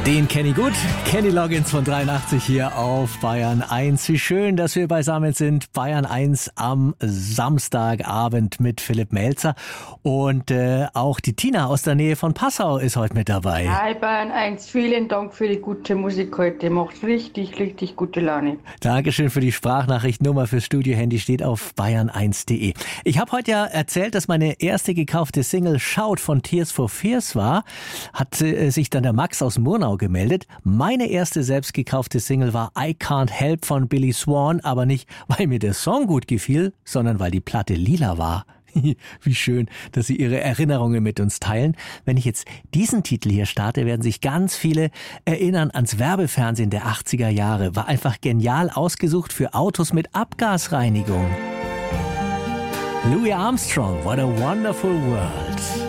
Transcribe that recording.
Den kenne ich gut. Kenny Loggins von 83 hier auf Bayern 1. Wie schön, dass wir beisammen sind. Bayern 1 am Samstagabend mit Philipp Melzer. Und auch die Tina aus der Nähe von Passau ist heute mit dabei. Hi Bayern 1, vielen Dank für die gute Musik heute. Macht richtig gute Laune. Dankeschön für die Sprachnachricht. Nummer fürs Studiohandy steht auf bayern1.de. Ich habe heute ja erzählt, dass meine erste gekaufte Single Shout von Tears for Fears war. Hat sich dann der Max aus Murnau gemeldet. Meine erste selbst gekaufte Single war I Can't Help von Billy Swan, aber nicht, weil mir der Song gut gefiel, sondern weil die Platte lila war. Wie schön, dass Sie Ihre Erinnerungen mit uns teilen. Wenn ich jetzt diesen Titel hier starte, werden sich ganz viele erinnern ans Werbefernsehen der 80er Jahre. War einfach genial ausgesucht für Autos mit Abgasreinigung. Louis Armstrong, What a Wonderful World.